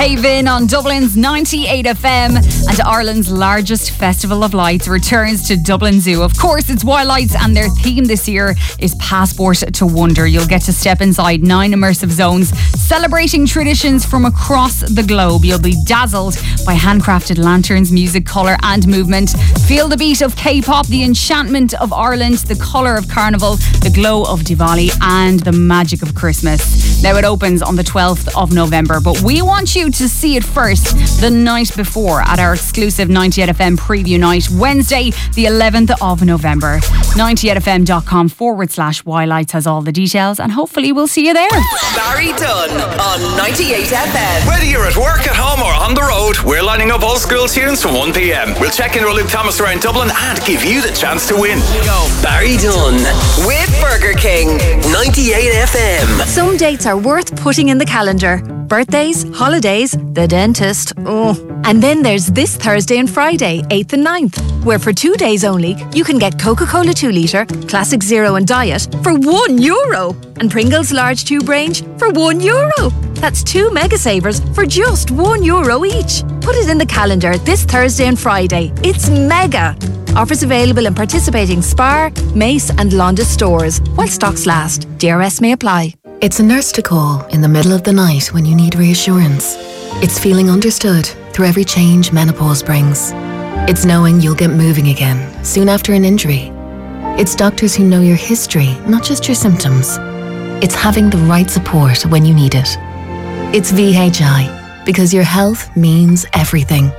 Haven on Dublin's 98 FM, and Ireland's largest festival of lights returns to Dublin Zoo. Of course, it's Wildlights, and their theme this year is Passport to Wonder. You'll get to step inside 9 immersive zones, celebrating traditions from across the globe. You'll be dazzled by handcrafted lanterns, music, colour and movement. Feel the beat of K-pop, the enchantment of Ireland, the colour of Carnival, the glow of Diwali and the magic of Christmas. Now it opens on the 12th of November, but we want you to see it first the night before at our exclusive 98FM preview night, Wednesday the 11th of November. 98fm.com/Wildlights has all the details, and hopefully we'll see you there. Barry Dunn on 98FM. Whether you're at work, at home or on the road, we're lining up old school tunes from 1pm. We'll check in with Luke Thomas around Dublin and give you the chance to win. Barry Dunn with Burger King, 98FM. Some dates are worth putting in the calendar. Birthdays, holidays, the dentist. Oh. And then there's this Thursday and Friday, 8th and 9th, where for 2 days only, you can get Coca-Cola 2 litre, Classic Zero and Diet for €1, and Pringles large tube range for €1. That's 2 mega savers for just €1 each. Put it in the calendar this Thursday and Friday. It's mega. Offers available in participating Spar, Mace and Londis stores while stocks last. DRS may apply. It's a nurse to call in the middle of the night when you need reassurance. It's feeling understood through every change menopause brings. It's knowing you'll get moving again soon after an injury. It's doctors who know your history, not just your symptoms. It's having the right support when you need it. It's VHI, because your health means everything.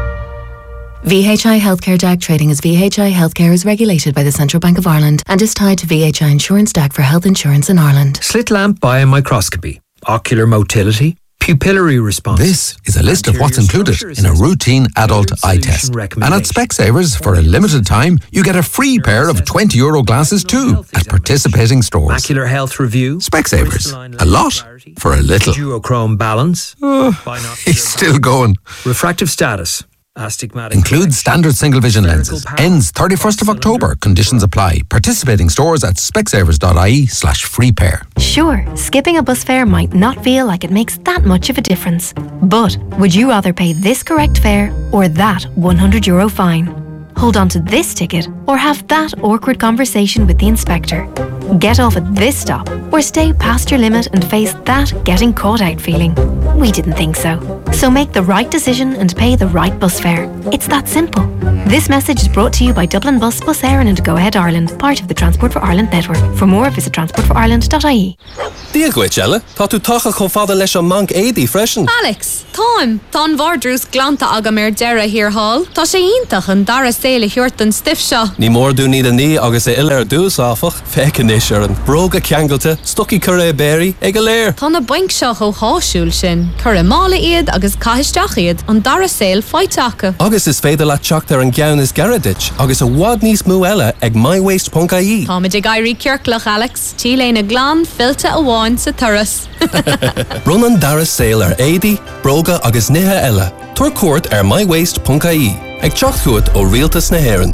VHI Healthcare DAC trading as VHI Healthcare is regulated by the Central Bank of Ireland and is tied to VHI Insurance DAC for health insurance in Ireland. Slit lamp biomicroscopy, ocular motility, pupillary response. This is a list of what's included in a routine adult eye test. And at Specsavers, for a limited time, you get a free pair of €20 glasses too at participating stores. Macular health review. Specsavers. A lot for a little. Duochrome balance. He's still going. Refractive status. Astigmatic. Includes standard single vision lenses. Ends 31st of October. Conditions apply. Participating stores at specsavers.ie/free pair. Sure, skipping a bus fare might not feel like it makes that much of a difference. But would you rather pay this correct fare or that €100 fine? Hold on to this ticket or have that awkward conversation with the inspector? Get off at this stop or stay past your limit and face that getting caught out feeling. We didn't think so. So make the right decision and pay the right bus fare. It's that simple. This message is brought to you by Dublin Bus, Bus Éireann and Go Ahead Ireland, part of the Transport for Ireland network. For more, visit transportforireland.ie. Díaghaid, Ella, tá tú tacha chomh fada leis an manc éadaí freisin. Alex, táim, tá bhardrús glanta agam ar deire hir hall. Tá sé iontach an dara séile hiort an stiff seo. Ní mór dú ní ní agus é ilir dús áfach, fecin is ar an broga ceangalte, stucky curé béri, ag a léir. Tá na baink seo ó háisiúil sin, curé mála iad agus caiisteach iad an dara séil feitacha. Agus is féidir le teacht ar an gceann is garadit, agus a wad níos mú eile ag mywaste.ie. Tá me de gairí ceirclach, Alex, tí léna glán filta a bháin sa turas. Run an dara séil ar éadaí, broga agus nithe eile. Tuair cuairt ar mywaste.ie. Ag teacht chuait ó rialtas na hÉireann.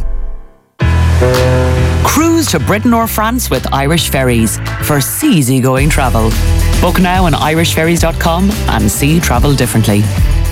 Cruise to Britain or France with Irish Ferries for easygoing travel. Book now on irishferries.com and see travel differently.